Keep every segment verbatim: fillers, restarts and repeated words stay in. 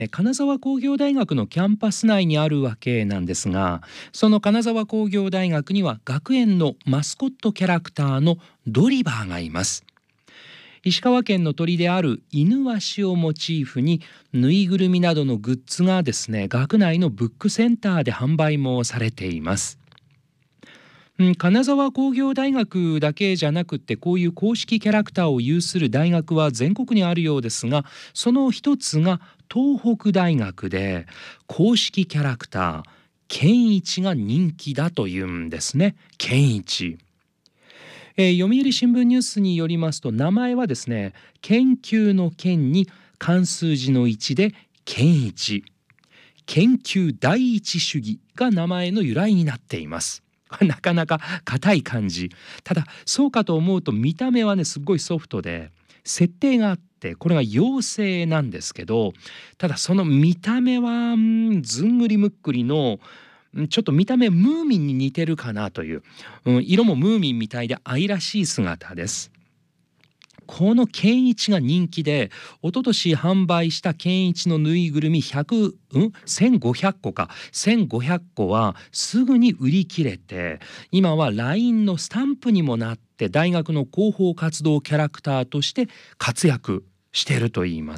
え金沢工業大学のキャンパス内にあるわけなんですが、その金沢工業大学には学園のマスコットキャラクターのドリバーがいます。石川県の鳥である犬ワシをモチーフに、ぬいぐるみなどのグッズがですね、学内のブックセンターで販売もされています。うん、金沢工業大学だけじゃなくって、こういう公式キャラクターを有する大学は全国にあるようですが、その一つが東北大学で、公式キャラクター健一が人気だというんですね。健一、えー、読売新聞ニュースによりますと、名前はですね、研究の研に漢数字のいちで健一、研究第一主義が名前の由来になっています。なかなか硬い感じ。ただそうかと思うと、見た目はねすっごいソフトで、設定があって、これが妖精なんですけど、ただその見た目はうんずんぐりむっくりの、うんちょっと見た目ムーミンに似てるかなという、うん、色もムーミンみたいで愛らしい姿です。この健一が人気で、一昨年販売した健一のぬいぐるみひゃく、うん、せんごひゃっこかせんごひゃっこはすぐに売り切れて、今は ライン のスタンプにもなって、大学の広報活動キャラクターとして活躍しているといいます。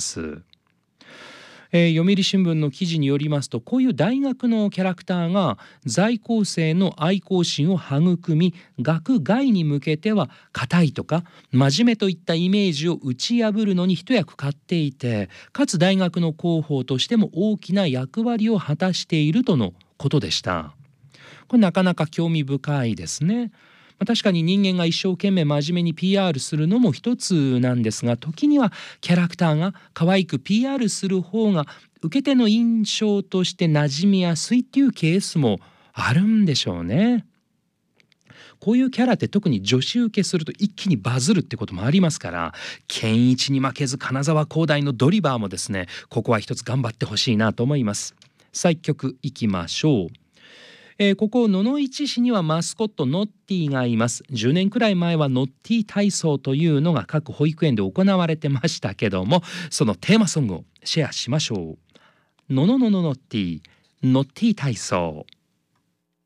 えー、読売新聞の記事によりますと、こういう大学のキャラクターが在校生の愛好心を育み、学外に向けては硬いとか真面目といったイメージを打ち破るのに一役買っていて、かつ大学の広報としても大きな役割を果たしているとのことでした。これなかなか興味深いですね。まあ確かに人間が一生懸命真面目に ピーアール するのも一つなんですが、時にはキャラクターが可愛く ピーアール する方が受け手の印象として馴染みやすいっていうケースもあるんでしょうね。こういうキャラって特に女子受けすると一気にバズるってこともありますから、健一に負けず金沢工大のドリバーもですね、ここは一つ頑張ってほしいなと思います。さあ一曲いきましょう。えーここ野々市市にはマスコットノッティがいます。じゅうねんくらい前はノッティ体操というのが各保育園で行われてましたけども、そのテーマソングをシェアしましょう。ののののノッティノッティ体操。